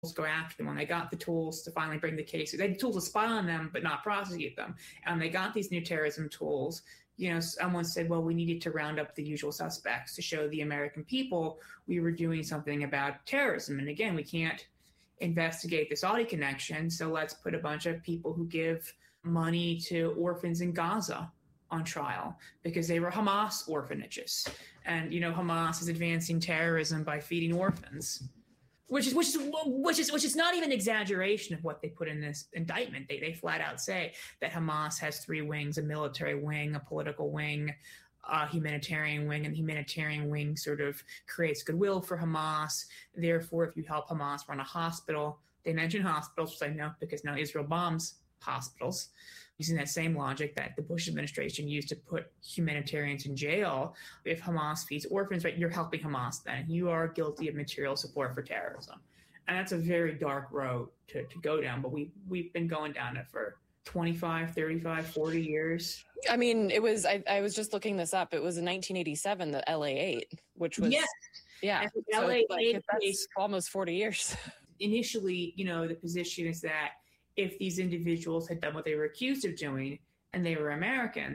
go after them, when they got the tools to finally bring the cases, they had the tools to spy on them but not prosecute them, and they got these new terrorism tools, someone said, well, we needed to round up the usual suspects to show the American people we were doing something about terrorism. And again, we can't investigate the Saudi connection, so let's put a bunch of people who give money to orphans in Gaza on trial because they were Hamas orphanages. And, Hamas is advancing terrorism by feeding orphans. Which is not even an exaggeration of what they put in this indictment. They flat out say that Hamas has three wings: a military wing, a political wing, a humanitarian wing, and the humanitarian wing sort of creates goodwill for Hamas. Therefore, if you help Hamas run a hospital, they mention hospitals, which I know because now Israel bombs hospitals, using that same logic that the Bush administration used to put humanitarians in jail. If Hamas feeds orphans, right, you're helping Hamas then. You are guilty of material support for terrorism. And that's a very dark road to go down, but we've been going down it for 25, 35, 40 years. I mean, it was, I was just looking this up. It was in 1987, the LA-8, which was, yes. Yeah, so LA-8 that's almost 40 years. Initially, the position is that if these individuals had done what they were accused of doing and they were American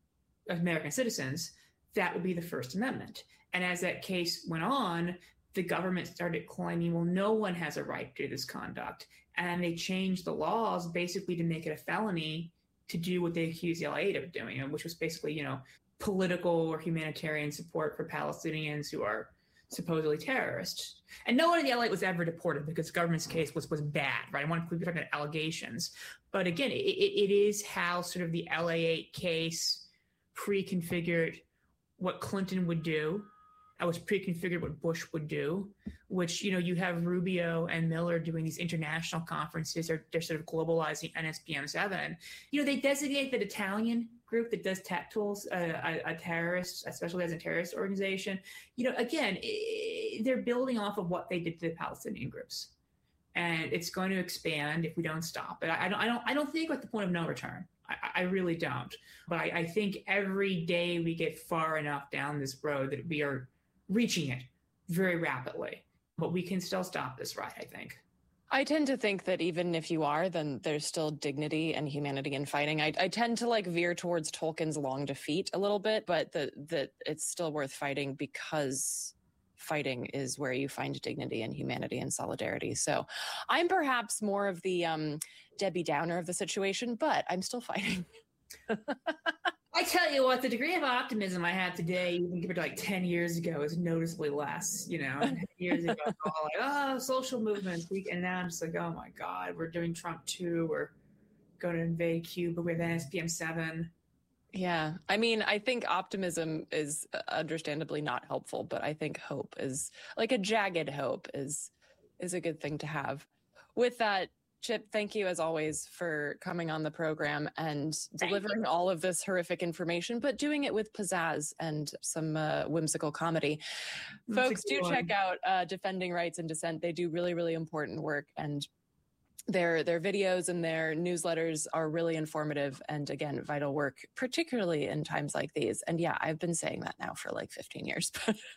citizens, that would be the First Amendment. And as that case went on, the government started claiming, well, no one has a right to do this conduct. And they changed the laws basically to make it a felony to do what they accused the LA-8 of doing, which was basically, political or humanitarian support for Palestinians who are supposedly terrorists. And no one in the LA was ever deported because the government's case was bad, right? I want to be talking about allegations. But again, it is how sort of the LA-8 case pre-configured what Clinton would do. I was pre-configured what Bush would do, which, you have Rubio and Miller doing these international conferences. They're sort of globalizing NSPM 7. They designate that Italian group that does tech tools a terrorist, especially as a terrorist organization. Again, they're building off of what they did to the Palestinian groups, and it's going to expand if we don't stop it. I don't think at the point of no return. I really don't. But I think every day we get far enough down this road that we are reaching it very rapidly. But we can still stop this ride, I think. I tend to think that even if you are, then there's still dignity and humanity in fighting. I tend to veer towards Tolkien's Long Defeat a little bit, but that it's still worth fighting because fighting is where you find dignity and humanity and solidarity. So I'm perhaps more of the Debbie Downer of the situation, but I'm still fighting. I tell you what, the degree of optimism I had today, even compared to 10 years ago, is noticeably less. 10 years ago, it's all social movements. And now I'm just oh my God, we're doing Trump 2. We're going to invade Cuba with NSPM 7. Yeah. I mean, I think optimism is understandably not helpful, but I think hope is a jagged hope is a good thing to have. With that, Chip, thank you as always for coming on the program and delivering all of this horrific information, but doing it with pizzazz and some whimsical comedy. Folks, do check out Defending Rights and Dissent. They do really, really important work, and their videos and their newsletters are really informative and, again, vital work, particularly in times like these. And yeah, I've been saying that now for 15 years.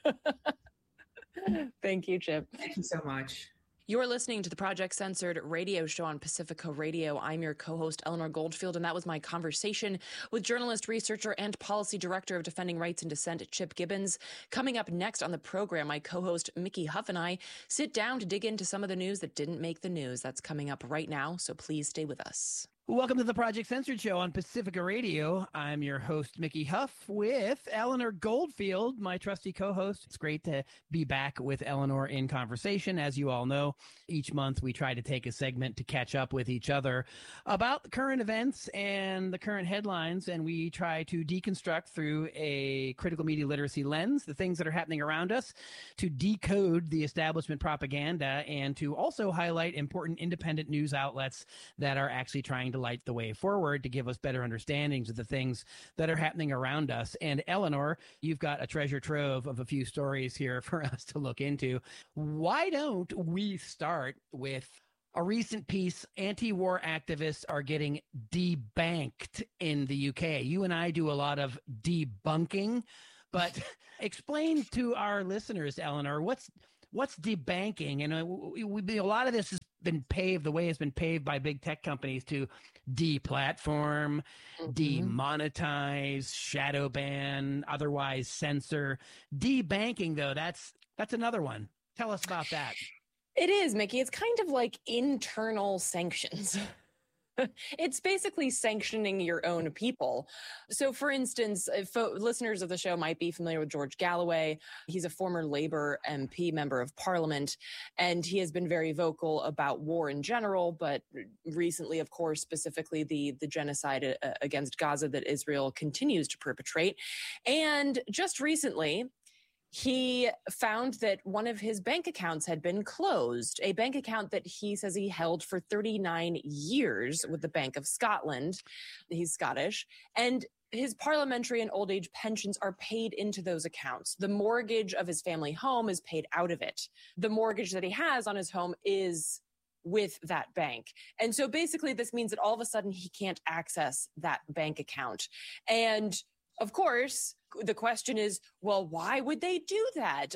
Thank you, Chip. Thank you so much. You're listening to the Project Censored radio show on Pacifica Radio. I'm your co-host, Eleanor Goldfield, and that was my conversation with journalist, researcher, and policy director of Defending Rights and Dissent, Chip Gibbons. Coming up next on the program, my co-host, Mickey Huff, and I sit down to dig into some of the news that didn't make the news. That's coming up right now, so please stay with us. Welcome to the Project Censored Show on Pacifica Radio. I'm your host, Mickey Huff, with Eleanor Goldfield, my trusty co-host. It's great to be back with Eleanor in conversation. As you all know, each month we try to take a segment to catch up with each other about the current events and the current headlines, and we try to deconstruct through a critical media literacy lens the things that are happening around us, to decode the establishment propaganda, and to also highlight important independent news outlets that are actually trying to light the way forward to give us better understandings of the things that are happening around us. And Eleanor, you've got a treasure trove of a few stories here for us to look into. Why don't we start with a recent piece? Anti-war activists are getting debanked in the UK. You and I do a lot of debunking, but explain to our listeners, Eleanor, what's debanking? And a lot of this has been paved, the way it's been paved by big tech companies to deplatform, demonetize, shadow ban, otherwise censor. Debanking, though, that's another one. Tell us about that. It is, Mickey. It's kind of like internal sanctions. It's basically sanctioning your own people. So, for instance, if listeners of the show might be familiar with George Galloway. He's a former Labour MP, member of Parliament, and he has been very vocal about war in general, but recently, of course, specifically the genocide against Gaza that Israel continues to perpetrate. And just recently, he found that one of his bank accounts had been closed, a bank account that he says he held for 39 years with the Bank of Scotland. He's Scottish. And his parliamentary and old age pensions are paid into those accounts. The mortgage of his family home is paid out of it. The mortgage that he has on his home is with that bank. And so basically this means that all of a sudden he can't access that bank account. And of course, the question is, well, why would they do that?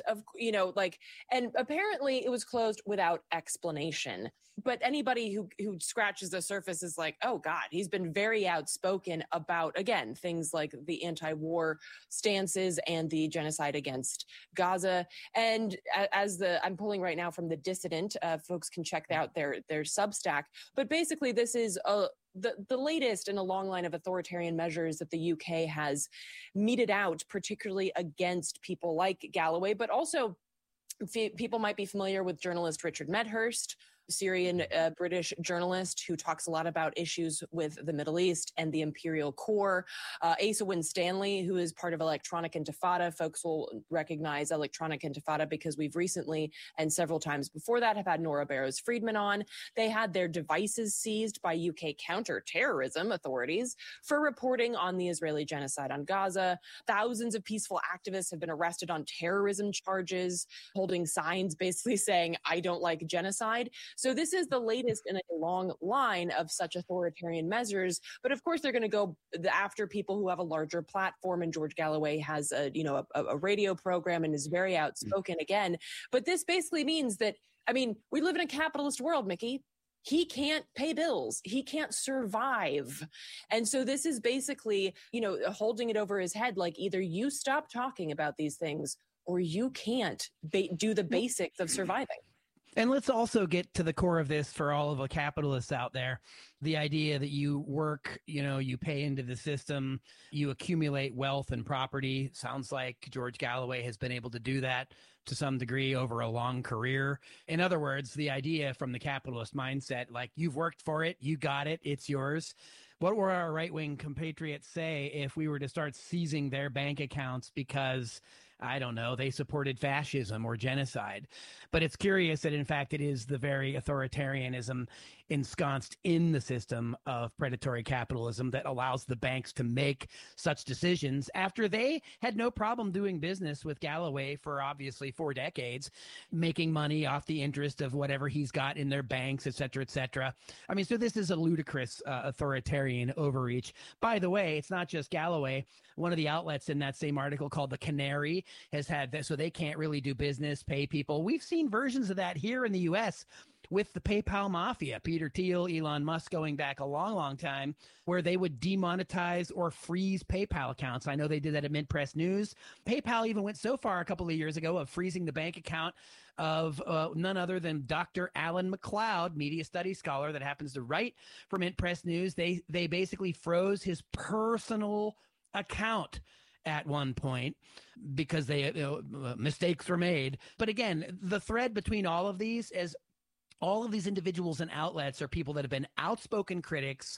And apparently it was closed without explanation. But anybody who scratches the surface is like, oh God, he's been very outspoken about, again, things like the anti-war stances and the genocide against Gaza. And I'm pulling right now from The Dissident, folks can check out their Substack. But basically this is the latest in a long line of authoritarian measures that the UK has meted out, particularly against people like Galloway, but also people might be familiar with journalist Richard Medhurst, Syrian British journalist who talks a lot about issues with the Middle East and the imperial core. Asa Winstanley, who is part of Electronic Intifada. Folks will recognize Electronic Intifada because we've recently and several times before that have had Nora Barrows-Friedman on. They had their devices seized by UK counter-terrorism authorities for reporting on the Israeli genocide on Gaza. Thousands of peaceful activists have been arrested on terrorism charges, holding signs basically saying, I don't like genocide. So this is the latest in a long line of such authoritarian measures. But of course, they're going to go after people who have a larger platform. And George Galloway has a radio program and is very outspoken again. But this basically means that, we live in a capitalist world, Mickey. He can't pay bills. He can't survive. And so this is basically, holding it over his head, like either you stop talking about these things or you can't do the basics of surviving. And let's also get to the core of this for all of the capitalists out there. The idea that you work, you pay into the system, you accumulate wealth and property. Sounds like George Galloway has been able to do that to some degree over a long career. In other words, the idea from the capitalist mindset, like you've worked for it, you got it, it's yours. What would our right-wing compatriots say if we were to start seizing their bank accounts because, I don't know, they supported fascism or genocide? But it's curious that, in fact, it is the very authoritarianism ensconced in the system of predatory capitalism that allows the banks to make such decisions after they had no problem doing business with Galloway for obviously 4 decades, making money off the interest of whatever he's got in their banks, et cetera, et cetera. So this is a ludicrous authoritarian overreach. By the way, it's not just Galloway. One of the outlets in that same article called The Canary has had this, so they can't really do business, pay people. We've seen versions of that here in the U.S. with the PayPal mafia, Peter Thiel, Elon Musk, going back a long, long time, where they would demonetize or freeze PayPal accounts. I know they did that at Mint Press News. PayPal even went so far a couple of years ago of freezing the bank account of none other than Dr. Alan McLeod, media studies scholar that happens to write for Mint Press News. They basically froze his personal account at one point because mistakes were made. But again, the thread between all of these is all of these individuals and outlets are people that have been outspoken critics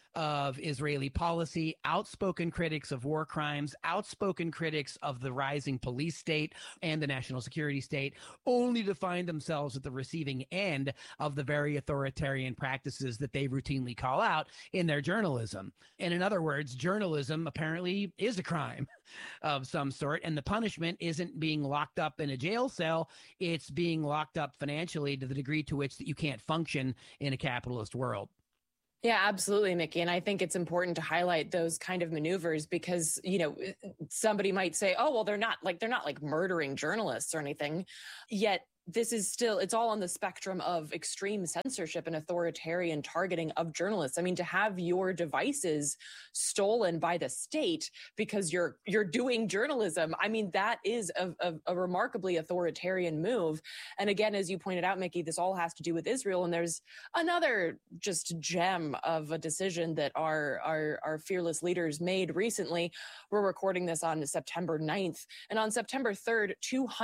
of Israeli policy, outspoken critics of war crimes, outspoken critics of the rising police state and the national security state, only to find themselves at the receiving end of the very authoritarian practices that they routinely call out in their journalism. And in other words, journalism apparently is a crime of some sort, and the punishment isn't being locked up in a jail cell, it's being locked up financially to the degree to which that you can't function in a capitalist world. Yeah, absolutely, Mickey. And I think it's important to highlight those kind of maneuvers because, somebody might say, oh, well, they're not like murdering journalists or anything. Yet this is still, it's all on the spectrum of extreme censorship and authoritarian targeting of journalists. I mean, to have your devices stolen by the state because you're doing journalism, I mean, that is a remarkably authoritarian move. And again, as you pointed out, Mickey, this all has to do with Israel. And there's another just gem of a decision that our fearless leaders made recently. We're recording this on September 9th. And on September 3rd,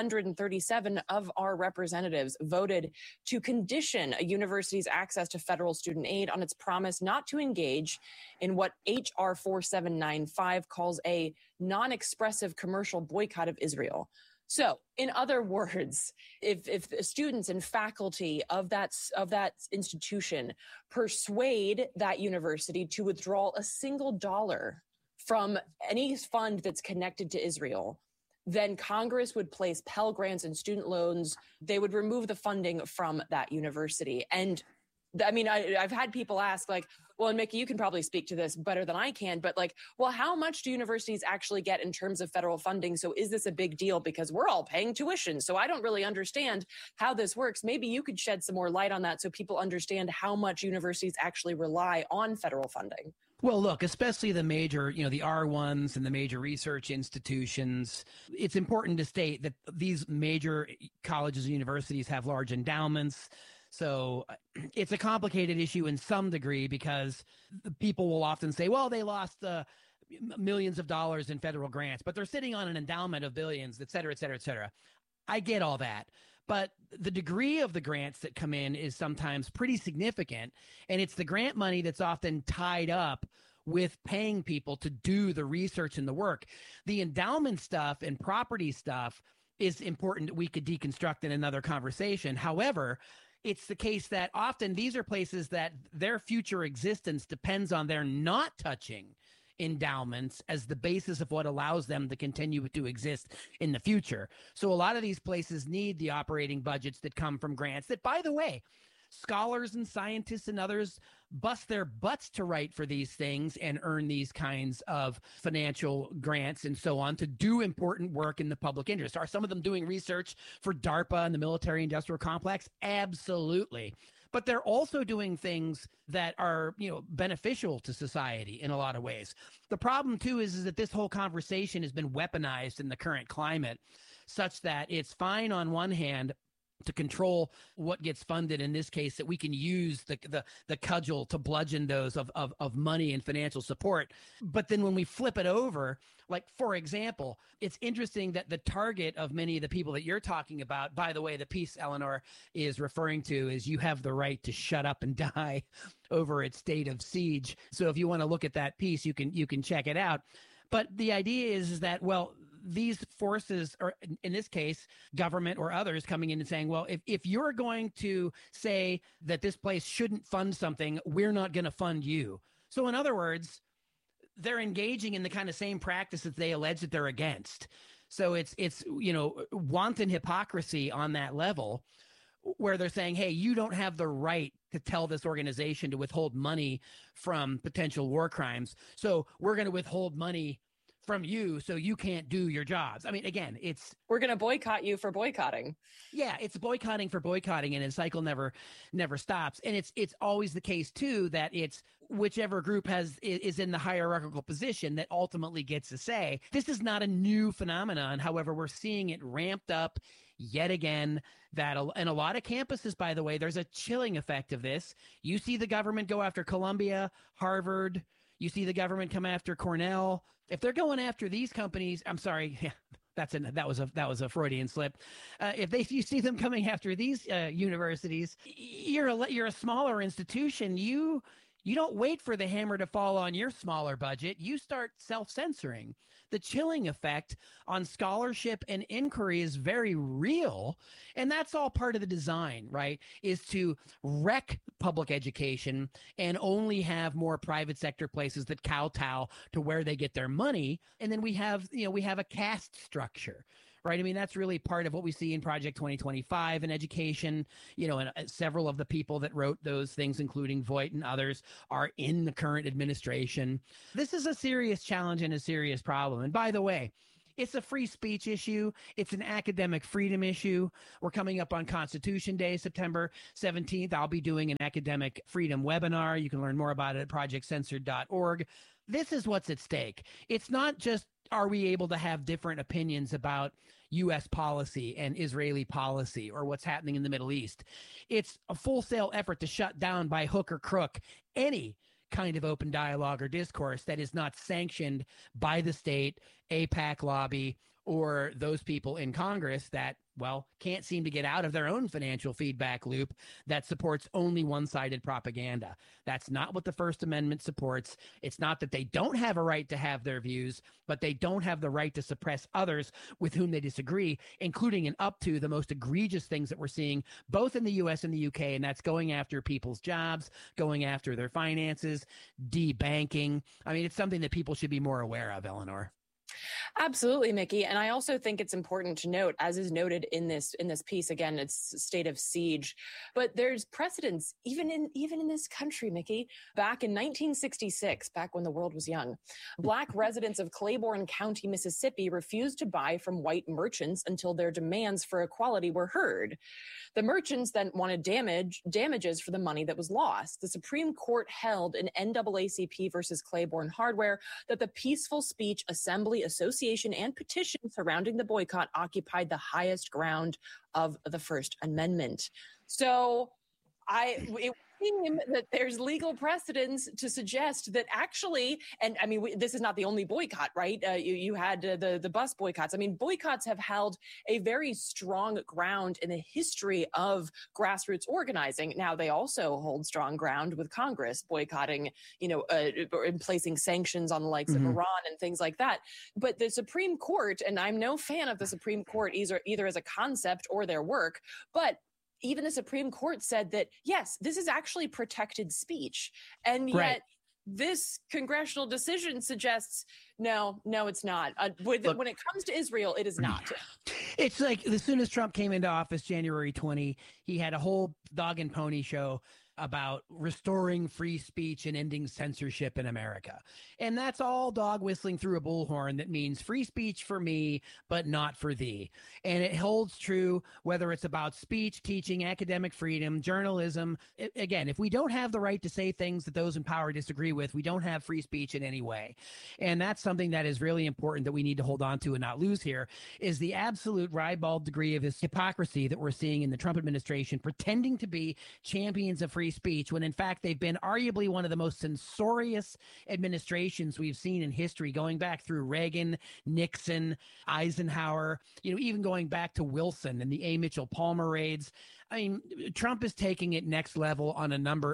237 of our representatives voted to condition a university's access to federal student aid on its promise not to engage in what HR 4795 calls a non-expressive commercial boycott of Israel. So, in other words, if the students and faculty of that institution persuade that university to withdraw a single dollar from any fund that's connected to Israel, then Congress would place Pell Grants and student loans. They would remove the funding from that university. And I mean, I've had people ask, like, well, and Mickey, you can probably speak to this better than I can, but like, well, how much do universities actually get in terms of federal funding? So is this a big deal? Because we're all paying tuition. So I don't really understand how this works. Maybe you could shed some more light on that so people understand how much universities actually rely on federal funding. Well, look, especially the major, the R1s and the major research institutions, it's important to state that these major colleges and universities have large endowments. So it's a complicated issue in some degree because people will often say, well, they lost millions of dollars in federal grants, but they're sitting on an endowment of billions, et cetera, et cetera, et cetera. I get all that. But the degree of the grants that come in is sometimes pretty significant. And it's the grant money that's often tied up with paying people to do the research and the work. The endowment stuff and property stuff is important. We could deconstruct in another conversation. However, it's the case that often these are places that their future existence depends on their not touching endowments as the basis of what allows them to continue to exist in the future. So a lot of these places need the operating budgets that come from grants that, by the way, scholars and scientists and others bust their butts to write for these things and earn these kinds of financial grants and so on to do important work in the public interest. Are some of them doing research for DARPA and the military industrial complex? Absolutely. But they're also doing things that are, beneficial to society in a lot of ways. The problem, too, is that this whole conversation has been weaponized in the current climate such that it's fine on one hand to control what gets funded, in this case, that we can use the cudgel to bludgeon those of money and financial support. But then when we flip it over, like, for example, it's interesting that the target of many of the people that you're talking about, by the way, the piece Eleanor is referring to is you have the right to shut up and die over its state of siege. So if you want to look at that piece, you can check it out. But the idea is that, well, these forces, or in this case, government or others coming in and saying, well, if you're going to say that this place shouldn't fund something, we're not going to fund you. So in other words, they're engaging in the kind of same practices they allege that they're against. So it's wanton hypocrisy on that level where they're saying, hey, you don't have the right to tell this organization to withhold money from potential war crimes. So we're going to withhold money from you so you can't do your jobs. I mean, again, we're going to boycott you for boycotting. Yeah, it's boycotting for boycotting, and the cycle never stops. And it's always the case too that it's whichever group is in the hierarchical position that ultimately gets a say. This is not a new phenomenon. However, we're seeing it ramped up yet again. And a lot of campuses, by the way, there's a chilling effect of this. You see the government go after Columbia, Harvard. You see the government come after Cornell. If they're going after these companies, I'm sorry, that was a Freudian slip. If you see them coming after these universities, you're a smaller institution. You don't wait for the hammer to fall on your smaller budget. You start self-censoring. The chilling effect on scholarship and inquiry is very real. And that's all part of the design, right? Is to wreck public education and only have more private sector places that kowtow to where they get their money. And then we have a caste structure. Right. I mean, that's really part of what we see in Project 2025 in education, and several of the people that wrote those things, including Voight and others, are in the current administration. This is a serious challenge and a serious problem. And by the way, It's a free speech issue. It's an academic freedom issue. We're coming up on Constitution Day, September 17th. I'll be doing an academic freedom webinar. You can learn more about it at projectcensored.org. This is what's at stake. It's not just, are we able to have different opinions about U.S. policy and Israeli policy or what's happening in the Middle East? It's a full-sail effort to shut down by hook or crook any kind of open dialogue or discourse that is not sanctioned by the state, AIPAC lobby, or those people in Congress that, well, can't seem to get out of their own financial feedback loop that supports only one-sided propaganda. That's not what the First Amendment supports. It's not that they don't have a right to have their views, but they don't have the right to suppress others with whom they disagree, including and up to the most egregious things that we're seeing both in the U.S. and the U.K., and that's going after people's jobs, going after their finances, debanking. I mean, it's something that people should be more aware of, Eleanor. Absolutely, Mickey. And I also think it's important to note, as is noted in this piece, again, it's state of siege, but there's precedents even in this country, Mickey. Back in 1966, back when the world was young, Black residents of Claiborne County, Mississippi, refused to buy from white merchants until their demands for equality were heard. The merchants then wanted damages for the money that was lost. The Supreme Court held in NAACP versus Claiborne Hardware that the peaceful speech, assembly, association, and petition surrounding the boycott occupied the highest ground of the First Amendment. So it would seem that there's legal precedence to suggest that actually, and I mean, this is not the only boycott, right? You had the bus boycotts. I mean, boycotts have held a very strong ground in the history of grassroots organizing. Now, they also hold strong ground with Congress boycotting, and placing sanctions on the likes of Iran and things like that. But the Supreme Court, and I'm no fan of the Supreme Court either as a concept or their work, but even the Supreme Court said that, yes, this is actually protected speech. And yet this congressional decision suggests, no, it's not. When it comes to Israel, it is not. It's like as soon as Trump came into office, January 20, he had a whole dog and pony show about restoring free speech and ending censorship in America. And that's all dog whistling through a bullhorn that means free speech for me, but not for thee. And it holds true whether it's about speech, teaching, academic freedom, journalism. Again, if we don't have the right to say things that those in power disagree with, we don't have free speech in any way. And that's something that is really important that we need to hold on to and not lose here, is the absolute ribald degree of hypocrisy that we're seeing in the Trump administration, pretending to be champions of free speech when in fact they've been arguably one of the most censorious administrations we've seen in history, going back through Reagan, Nixon, Eisenhower, even going back to Wilson and the A. Mitchell Palmer raids. I mean, Trump is taking it next level on a number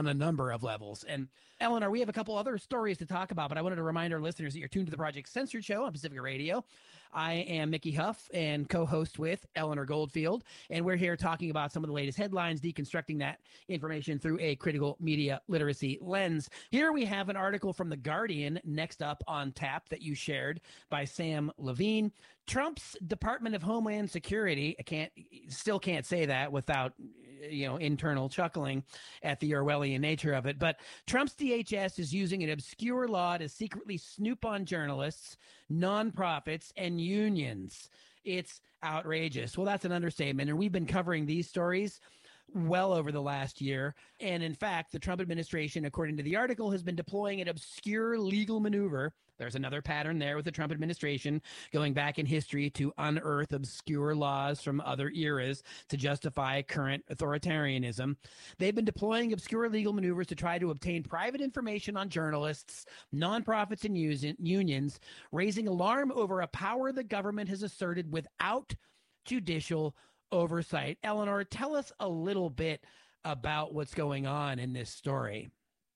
of levels. And Eleanor, we have a couple other stories to talk about, but I wanted to remind our listeners that you're tuned to the Project Censored Show on Pacifica Radio. I am Mickey Huff and co-host with Eleanor Goldfield, and we're here talking about some of the latest headlines, deconstructing that information through a critical media literacy lens. Here we have an article from The Guardian, next up on tap, that you shared by Sam Levine. Trump's Department of Homeland Security, still can't say that without internal chuckling at the Orwellian nature of it. But Trump's DHS is using an obscure law to secretly snoop on journalists, nonprofits, and unions. It's outrageous. Well, that's an understatement. And we've been covering these stories well over the last year. And in fact, the Trump administration, according to the article, has been deploying an obscure legal maneuver. There's another pattern there with the Trump administration, going back in history to unearth obscure laws from other eras to justify current authoritarianism. They've been deploying obscure legal maneuvers to try to obtain private information on journalists, nonprofits, and unions, raising alarm over a power the government has asserted without judicial oversight. Eleanor, tell us a little bit about what's going on in this story.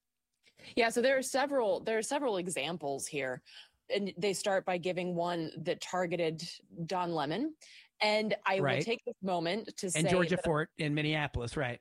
Yeah, so there are several examples here, and they start by giving one that targeted Don Lemon, and I will take this moment to say, and Georgia Fort in Minneapolis, right?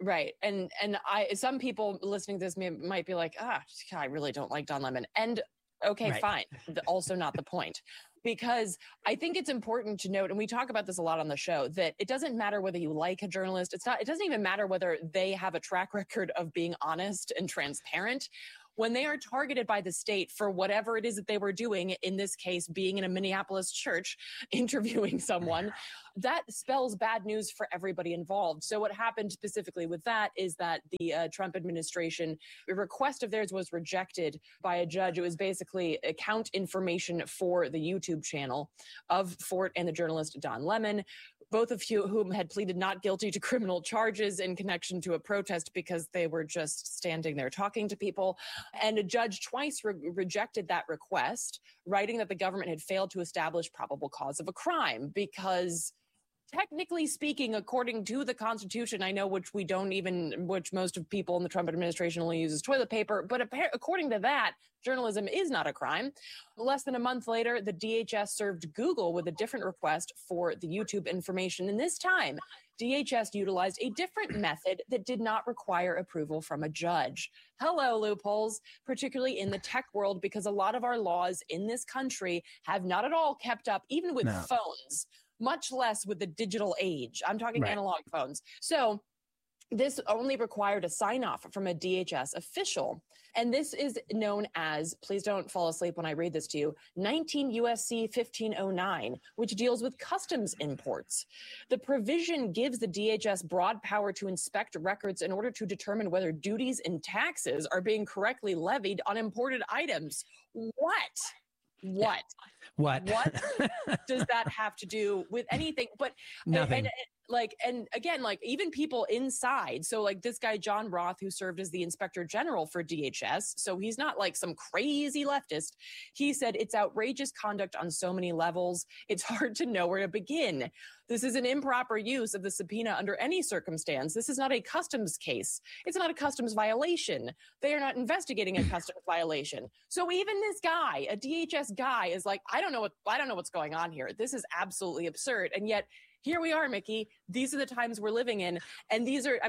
And some people listening to this might be like, I really don't like Don Lemon, and okay, fine, also not the point. Because I think it's important to note, and we talk about this a lot on the show, that it doesn't matter whether you like a journalist. It doesn't even matter whether they have a track record of being honest and transparent. when they are targeted by the state for whatever it is that they were doing, in this case, being in a Minneapolis church, interviewing someone, that spells bad news for everybody involved. So what happened specifically with that is that the Trump administration, a request of theirs was rejected by a judge. It was basically account information for the YouTube channel of Fort and the journalist Don Lemon, both of whom had pleaded not guilty to criminal charges in connection to a protest because they were just standing there talking to people. And a judge twice rejected that request, writing that the government had failed to establish probable cause of a crime because, technically speaking, according to the Constitution, I know which most of people in the Trump administration only uses toilet paper, but according to that, journalism is not a crime. Less than a month later, the DHS served Google with a different request for the YouTube information. And this time, DHS utilized a different method that did not require approval from a judge. Hello, loopholes, particularly in the tech world, because a lot of our laws in this country have not at all kept up, even with phones, much less with the digital age. I'm talking analog phones. So this only required a sign off from a DHS official. And this is known as, please don't fall asleep when I read this to you, 19 USC 1509, which deals with customs imports. The provision gives the DHS broad power to inspect records in order to determine whether duties and taxes are being correctly levied on imported items. What does that have to do with anything? But nothing. And again, even people inside. So like this guy, John Roth, who served as the inspector general for DHS. So he's not like some crazy leftist. He said it's outrageous conduct on so many levels. It's hard to know where to begin. This is an improper use of the subpoena under any circumstance. This is not a customs case. It's not a customs violation. They are not investigating a customs violation. So even this guy, a DHS guy, is like, I don't know what's going on here. This is absolutely absurd. And yet here we are, Mickey. These are the times we're living in. And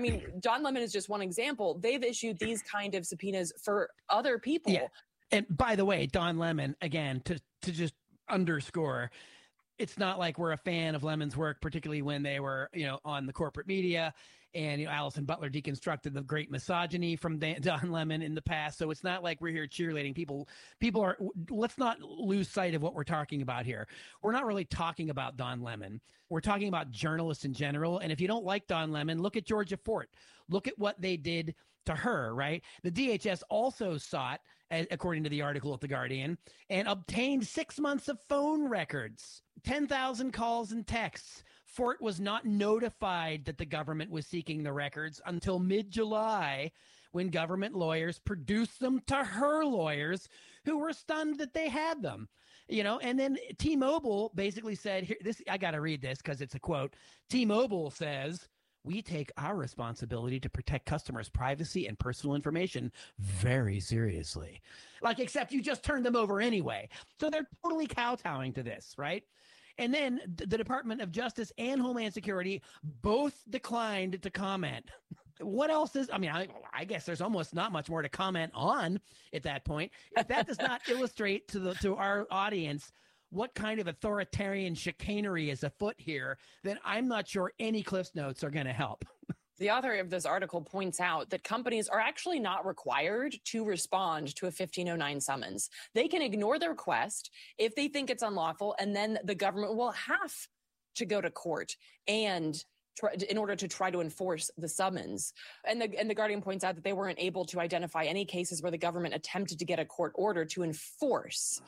Don Lemon is just one example. They've issued these kind of subpoenas for other people. Yeah. And by the way, Don Lemon, again, to just underscore, it's not like we're a fan of Lemon's work, particularly when they were, on the corporate media. And Alison Butler deconstructed the great misogyny from Don Lemon in the past. So it's not like we're here cheerleading people. People are. Let's not lose sight of what we're talking about here. We're not really talking about Don Lemon. We're talking about journalists in general. And if you don't like Don Lemon, look at Georgia Fort. Look at what they did to her, right? The DHS also sought, according to the article at The Guardian, and obtained 6 months of phone records, 10,000 calls and texts. Fort was not notified that the government was seeking the records until mid-July, when government lawyers produced them to her lawyers, who were stunned that they had them. And then T-Mobile basically said, here, I got to read this because it's a quote. T-Mobile says, "We take our responsibility to protect customers' privacy and personal information very seriously." Except you just turned them over anyway. So they're totally kowtowing to this, right? And then the Department of Justice and Homeland Security both declined to comment. What else is, I guess there's almost not much more to comment on at that point. If that does not illustrate to our audience what kind of authoritarian chicanery is afoot here, then I'm not sure any Cliff's Notes are going to help. The author of this article points out that companies are actually not required to respond to a 1509 summons. They can ignore the request if they think it's unlawful, and then the government will have to go to court and in order to try to enforce the summons. And the Guardian points out that they weren't able to identify any cases where the government attempted to get a court order to enforce.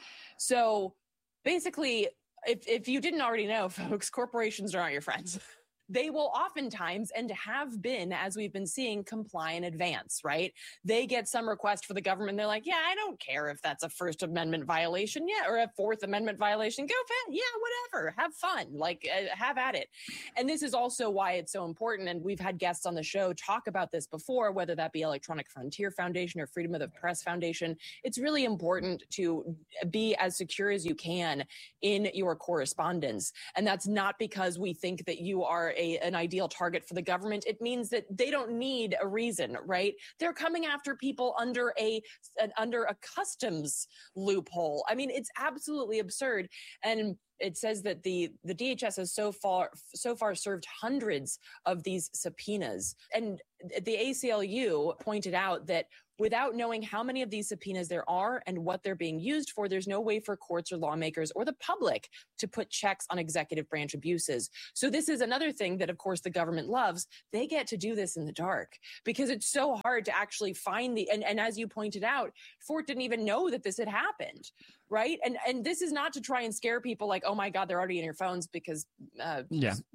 So basically, if you didn't already know, folks, corporations are not your friends. They will oftentimes, and have been, as we've been seeing, comply in advance, right? They get some request for the government. They're like, yeah, I don't care if that's a First Amendment violation, or a Fourth Amendment violation. Go for it. Yeah, whatever. Have fun. Have at it. And this is also why it's so important. And we've had guests on the show talk about this before, whether that be Electronic Frontier Foundation or Freedom of the Press Foundation. It's really important to be as secure as you can in your correspondence. And that's not because we think that you are an ideal target for the government. It means that they don't need a reason, right? They're coming after people under a customs loophole. It's absolutely absurd. And it says that the DHS has so far served hundreds of these subpoenas. And the ACLU pointed out that without knowing how many of these subpoenas there are and what they're being used for, there's no way for courts or lawmakers or the public to put checks on executive branch abuses. So this is another thing that, of course, the government loves. They get to do this in the dark because it's so hard to actually find and as you pointed out, Fort didn't even know that this had happened, right? And this is not to try and scare people like, oh my God, they're already in your phones because they already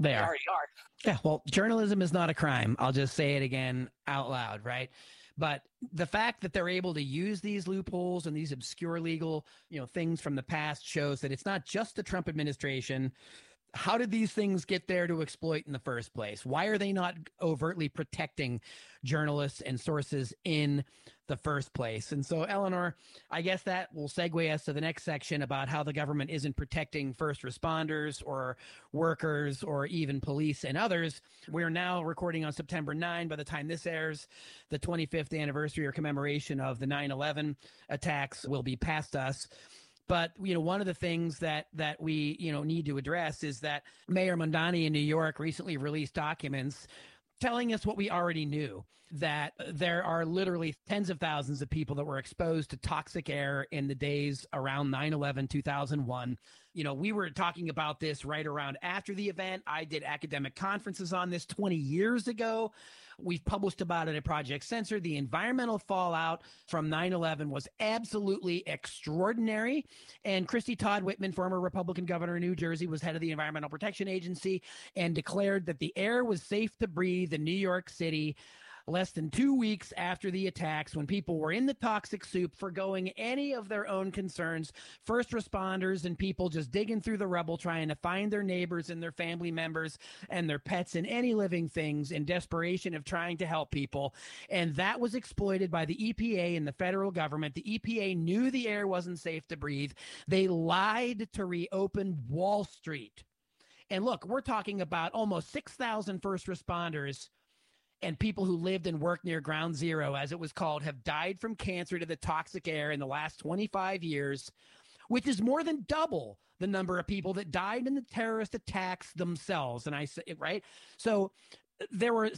are. Yeah, well, journalism is not a crime. I'll just say it again out loud, right? But the fact that they're able to use these loopholes and these obscure legal, things from the past shows that it's not just the Trump administration. How did these things get there to exploit in the first place? Why are they not overtly protecting journalists and sources in the first place? And so, Eleanor, I guess that will segue us to the next section about how the government isn't protecting first responders or workers or even police and others. We're now recording on September 9. By the time this airs, the 25th anniversary or commemoration of the 9/11 attacks will be past us. But, one of the things that we, need to address is that Mayor Mamdani in New York recently released documents telling us what we already knew, that there are literally tens of thousands of people that were exposed to toxic air in the days around 9/11, 2001. We were talking about this right around after the event. I did academic conferences on this 20 years ago. We've published about it at Project Censored. The environmental fallout from 9/11 was absolutely extraordinary. And Christy Todd Whitman, former Republican governor of New Jersey, was head of the Environmental Protection Agency and declared that the air was safe to breathe in New York City less than 2 weeks after the attacks, when people were in the toxic soup forgoing any of their own concerns, first responders and people just digging through the rubble trying to find their neighbors and their family members and their pets and any living things in desperation of trying to help people. And that was exploited by the EPA and the federal government. The EPA knew the air wasn't safe to breathe. They lied to reopen Wall Street. And look, we're talking about almost 6,000 first responders and people who lived and worked near Ground Zero, as it was called, have died from cancer to the toxic air in the last 25 years, which is more than double the number of people that died in the terrorist attacks themselves. And I say, right? So there were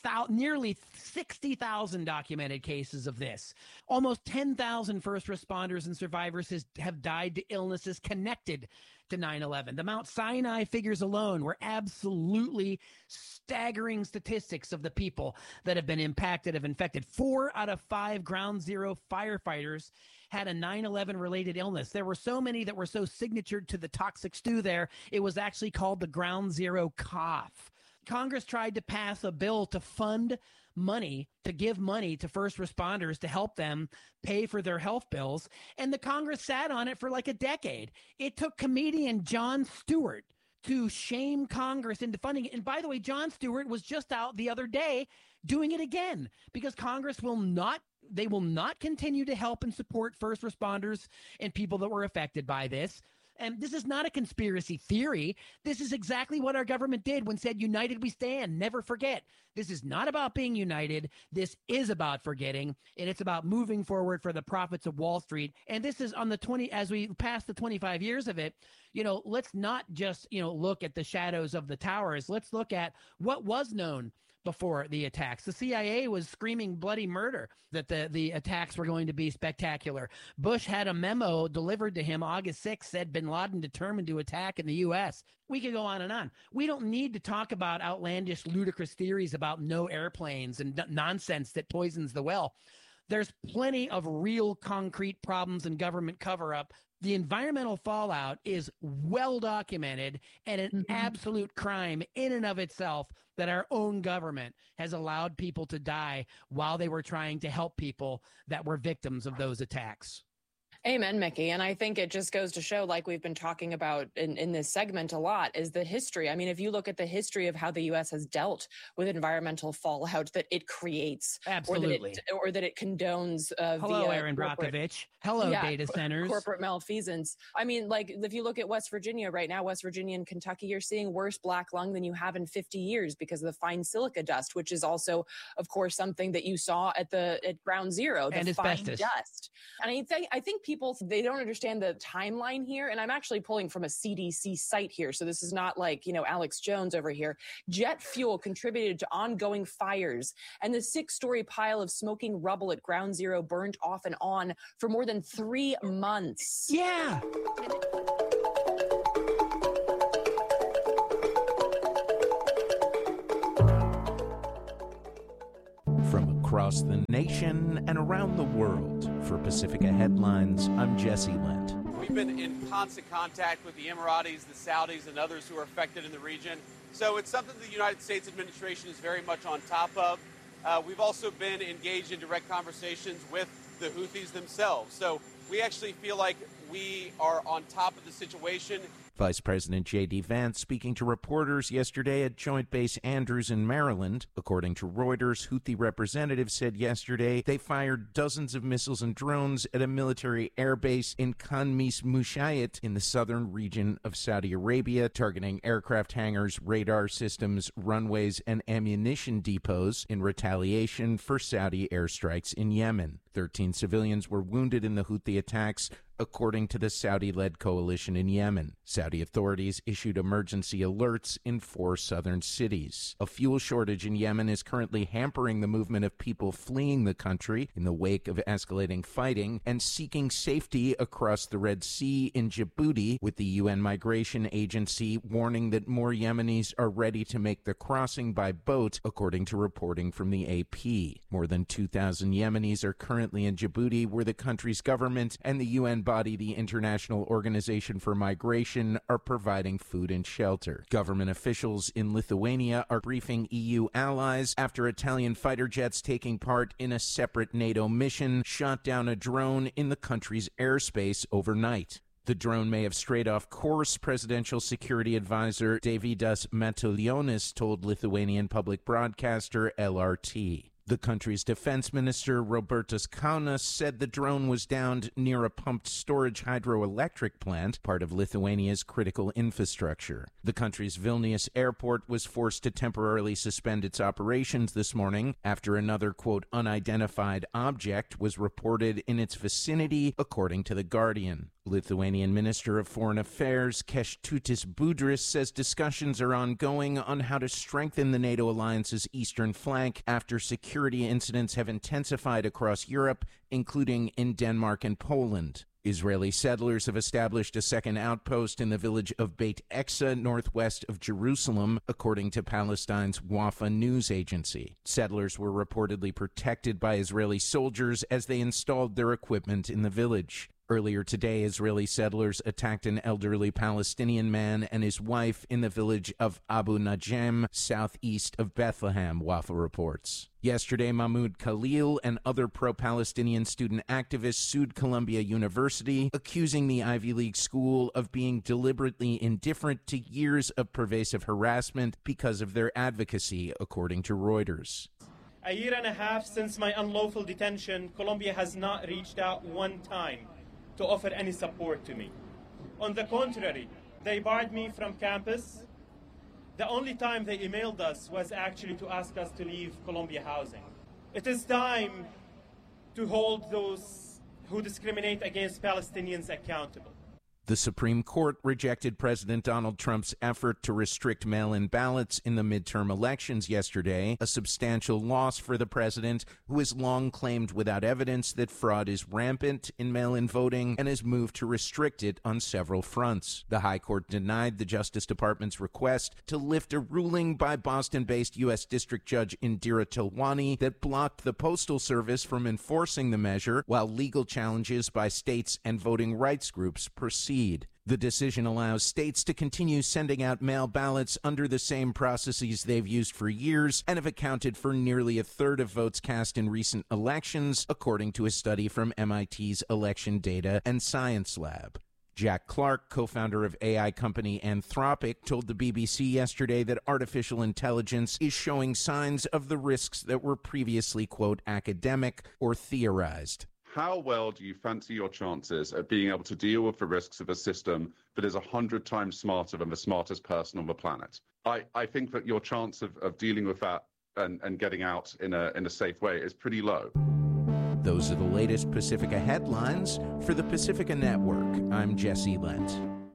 nearly 60,000 documented cases of this. Almost 10,000 first responders and survivors have died to illnesses connected to 9/11. The Mount Sinai figures alone were absolutely staggering statistics of the people that have been impacted, have infected. 4 out of 5 Ground Zero firefighters had a 9/11 related illness. There were so many that were so signatured to the toxic stew there, it was actually called the Ground Zero cough. Congress tried to pass a bill to fund money, to give money to first responders to help them pay for their health bills. And the Congress sat on it for like a decade. It took comedian Jon Stewart to shame Congress into funding it. And by the way, Jon Stewart was just out the other day doing it again because Congress will not continue to help and support first responders and people that were affected by this. And this is not a conspiracy theory. This is exactly what our government did when said, united we stand, never forget. This is not about being united. This is about forgetting, and it's about moving forward for the profits of Wall Street. And this is on the as we pass the 25 years of it, let's not just, look at the shadows of the towers. Let's look at what was known before the attacks. The CIA was screaming bloody murder that the attacks were going to be spectacular. Bush had a memo delivered to him August 6th, said bin Laden determined to attack in the U.S. We could go on and on. We don't need to talk about outlandish, ludicrous theories about no airplanes and nonsense that poisons the well. There's plenty of real concrete problems and government cover-up. The environmental fallout is well documented and an absolute crime in and of itself that our own government has allowed people to die while they were trying to help people that were victims of those attacks. Amen, Mickey. And I think it just goes to show, like we've been talking about in this segment a lot, is the history. I mean, if you look at the history of how the U.S. has dealt with environmental fallout that it creates, absolutely, or that it condones. Hello, Aaron Brockovich. Hello, data centers. Corporate malfeasance. I mean, like if you look at West Virginia right now, West Virginia and Kentucky, you're seeing worse black lung than you have in 50 years because of the fine silica dust, which is also, of course, something that you saw at Ground Zero, the and fine asbestos dust. And I think people, they don't understand the timeline here. And I'm actually pulling from a CDC site here. So this is not like, Alex Jones over here. Jet fuel contributed to ongoing fires, and the 6-story pile of smoking rubble at Ground Zero burned off and on for more than 3 months. Yeah. From across the nation and around the world, for Pacifica Headlines, I'm Jesse Lent. We've been in constant contact with the Emiratis, the Saudis, and others who are affected in the region. So it's something the United States administration is very much on top of. We've also been engaged in direct conversations with the Houthis themselves. So we actually feel like we are on top of the situation. Vice President J.D. Vance speaking to reporters yesterday at Joint Base Andrews in Maryland. According to Reuters, Houthi representatives said yesterday they fired dozens of missiles and drones at a military airbase in Khanmis Mushayat in the southern region of Saudi Arabia, targeting aircraft hangars, radar systems, runways, and ammunition depots in retaliation for Saudi airstrikes in Yemen. 13 civilians were wounded in the Houthi attacks, according to the Saudi-led coalition in Yemen. Saudi authorities issued emergency alerts in 4 southern cities. A fuel shortage in Yemen is currently hampering the movement of people fleeing the country in the wake of escalating fighting and seeking safety across the Red Sea in Djibouti, with the UN Migration Agency warning that more Yemenis are ready to make the crossing by boat, according to reporting from the AP. More than 2,000 Yemenis are currently in Djibouti, where the country's government and the UN body, the International Organization for Migration, are providing food and shelter. Government officials in Lithuania are briefing EU allies after Italian fighter jets taking part in a separate NATO mission shot down a drone in the country's airspace overnight. The drone may have strayed off course, Presidential Security Advisor Davidas Matulionis told Lithuanian public broadcaster LRT. The country's defense minister, Robertas Kaunas, said the drone was downed near a pumped storage hydroelectric plant, part of Lithuania's critical infrastructure. The country's Vilnius airport was forced to temporarily suspend its operations this morning after another, quote, unidentified object was reported in its vicinity, according to The Guardian. Lithuanian Minister of Foreign Affairs Kęstutis Budrys says discussions are ongoing on how to strengthen the NATO alliance's eastern flank after security incidents have intensified across Europe, including in Denmark and Poland. Israeli settlers have established a second outpost in the village of Beit Eksa, northwest of Jerusalem, according to Palestine's Wafa news agency. Settlers were reportedly protected by Israeli soldiers as they installed their equipment in the village. Earlier today, Israeli settlers attacked an elderly Palestinian man and his wife in the village of Abu Najem, southeast of Bethlehem, Wafa reports. Yesterday, Mahmoud Khalil and other pro-Palestinian student activists sued Columbia University, accusing the Ivy League school of being deliberately indifferent to years of pervasive harassment because of their advocacy, according to Reuters. A year and a half since my unlawful detention, Columbia has not reached out one time to offer any support to me. On the contrary, they barred me from campus. The only time they emailed us was actually to ask us to leave Columbia Housing. It is time to hold those who discriminate against Palestinians accountable. The Supreme Court rejected President Donald Trump's effort to restrict mail-in ballots in the midterm elections yesterday, a substantial loss for the president, who has long claimed without evidence that fraud is rampant in mail-in voting and has moved to restrict it on several fronts. The High Court denied the Justice Department's request to lift a ruling by Boston-based U.S. District Judge Indira Tilwani that blocked the Postal Service from enforcing the measure, while legal challenges by states and voting rights groups proceed. The decision allows states to continue sending out mail ballots under the same processes they've used for years and have accounted for nearly a third of votes cast in recent elections, according to a study from MIT's Election Data and Science Lab. Jack Clark, co-founder of AI company Anthropic, told the BBC yesterday that artificial intelligence is showing signs of the risks that were previously, quote, academic or theorized. How well do you fancy your chances at being able to deal with the risks of a system that is 100 times smarter than the smartest person on the planet? I think that your chance of dealing with that and getting out in a safe way is pretty low. Those are the latest Pacifica headlines for the Pacifica Network. I'm Jesse Lent.